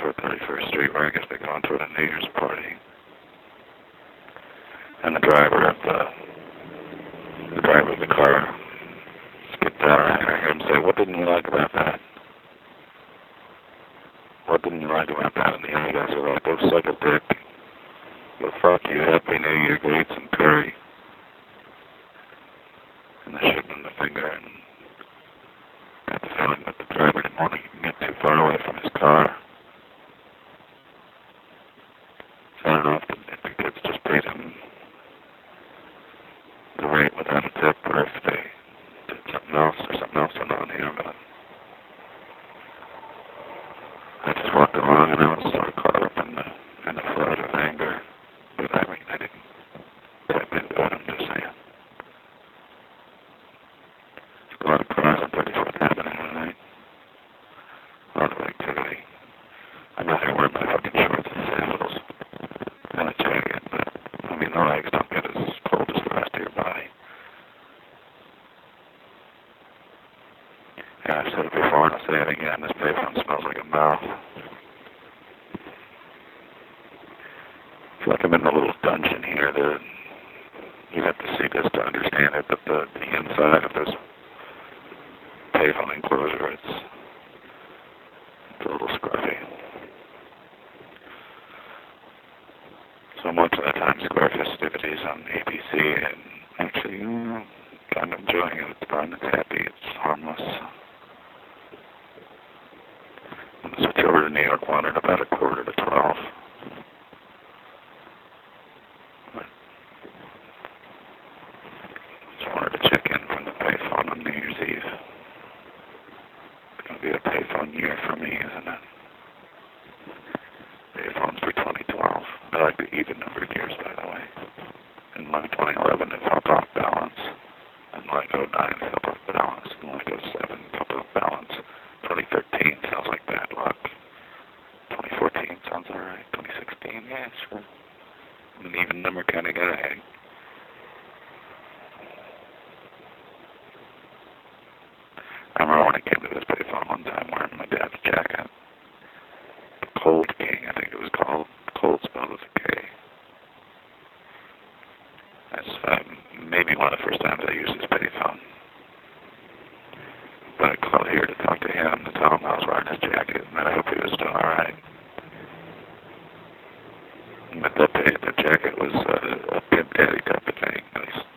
toward 31st Street, where I guess they're going toward a New Year's party. And the driver of the car skipped out, and I heard him say, "What didn't you like about that? What didn't you like about that?" And the other guys were like, "Go suck a dick. Go fuck you. Happy New Year, great some curry." And I shook him the finger and got the feeling that the driver didn't want to get too far away from his car. So I don't know if the kids just paid him the rate without a tip, or if they did something else, or something else went on here, but I just walked along and I was sort of caught up in the flood of anger. But I mean, I didn't type into it, I'm just saying. There's a lot of cars on 34th Avenue tonight. A lot of activity. I'm not here wearing my fucking shorts and sandals and a jacket, but I mean, the legs don't get as cold as the rest of your body. Yeah, I've said it before and I'll say it again. This payphone smells like a mouth. I feel like I'm in a little dungeon here. You have to see this to understand it, but the inside of this payphone enclosure, it's a little scruffy. So I'm watching the Times Square festivities on ABC, and actually, I'm enjoying it. It's fun, it's happy, it's harmless. I'm going to switch over to New York One at about 11:45. Just wanted to check in from the payphone on New Year's Eve. It's going to be a payphone year for me, isn't it? Payphones for 2012. I like the even numbered years, by the way. In like 2011, it felt off balance. And like 09, it felt off balance. And like 07, it felt off balance. 2013 sounds like bad luck. 2014 sounds alright. 2016, yeah, sure. I'm an even number kind of guy. I remember when I came to this payphone one time wearing my dad's jacket. The Cold King, I think it was called. Cold spelled with a K. That's maybe one of the first times I used this payphone. But I called here to talk to him, to tell him I was wearing his jacket, and that I hope he was doing alright. But the jacket was a Pimp Daddy type of thing.